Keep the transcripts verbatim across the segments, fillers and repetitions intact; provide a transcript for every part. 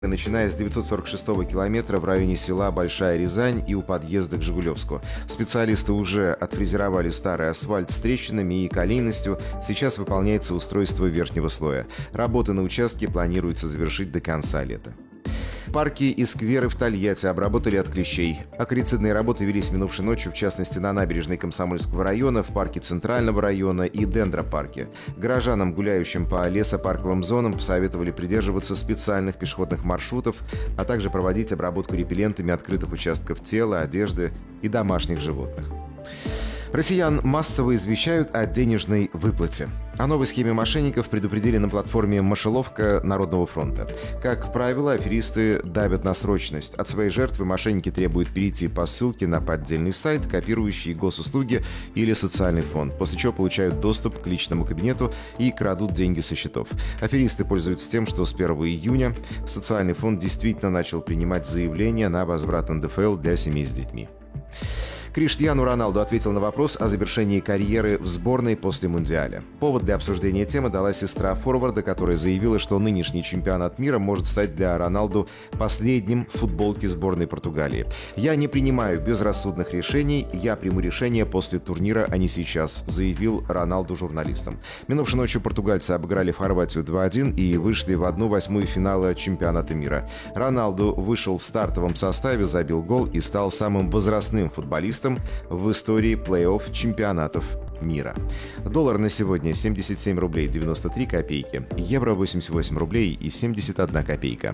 начиная с девятьсот сорок шестого километра в районе села Большая Рязань и у подъезда к Жигулевску. Специалисты уже отфрезеровали старый асфальт с трещинами и колейностью. Сейчас выполняется устройство верхнего слоя. Работы на участке планируется завершить до конца лета. Парки и скверы в Тольятти обработали от клещей. Акарицидные работы велись минувшей ночью, в частности, на набережной Комсомольского района, в парке Центрального района и Дендропарке. Горожанам, гуляющим по лесопарковым зонам, посоветовали придерживаться специальных пешеходных маршрутов, а также проводить обработку репеллентами открытых участков тела, одежды и домашних животных. Россиян массово извещают о денежной выплате. О новой схеме мошенников предупредили на платформе «Мышеловка» Народного фронта. Как правило, аферисты давят на срочность. От своей жертвы мошенники требуют перейти по ссылке на поддельный сайт, копирующий госуслуги или социальный фонд, после чего получают доступ к личному кабинету и крадут деньги со счетов. Аферисты пользуются тем, что с первого июня социальный фонд действительно начал принимать заявления на возврат эн дэ эф эл для семей с детьми. Криштиану Роналду ответил на вопрос о завершении карьеры в сборной после Мундиаля. Повод для обсуждения темы дала сестра форварда, которая заявила, что нынешний чемпионат мира может стать для Роналду последним в футболке сборной Португалии. «Я не принимаю безрассудных решений, я приму решение после турнира, а не сейчас», заявил Роналду журналистам. Минувшей ночью португальцы обыграли Хорватию два один и вышли в одну восьмую финала чемпионата мира. Роналду вышел в стартовом составе, забил гол и стал самым возрастным футболистом в истории плей-офф чемпионатов мира. Доллар на сегодня семьдесят семь рублей девяносто три копейки, евро восемьдесят восемь рублей и семьдесят одна копейка.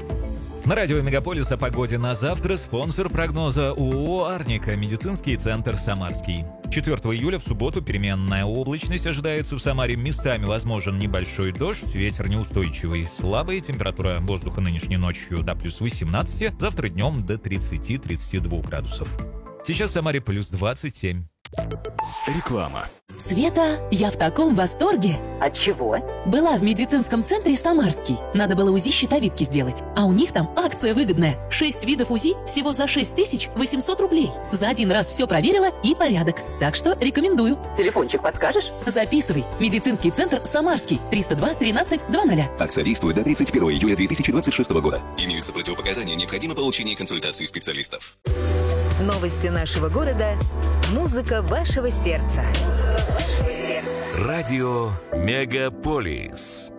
На радио Мегаполис о погоде на завтра спонсор прогноза ООО «Арника», медицинский центр «Самарский». четвёртого июля в субботу переменная облачность ожидается в Самаре. Местами возможен небольшой дождь, ветер неустойчивый, слабая температура воздуха нынешней ночью до плюс восемнадцати, завтра днем до тридцати-тридцати двух градусов. Сейчас в Самаре плюс двадцать семь. Реклама. Света, я в таком восторге. От чего? Была в медицинском центре «Самарский». Надо было УЗИ щитовидки сделать. А у них там акция выгодная. Шесть видов УЗИ всего за шесть тысяч восемьсот рублей. За один раз все проверила и порядок. Так что рекомендую. Телефончик подскажешь? Записывай. Медицинский центр «Самарский». триста два тринадцать двадцать. Акция действует до тридцать первого июля две тысячи двадцать шестого года. Имеются противопоказания, необходимо получение консультации специалистов. Новости нашего города. Музыка вашего сердца. Музыка вашего сердца. Радио Мегаполис.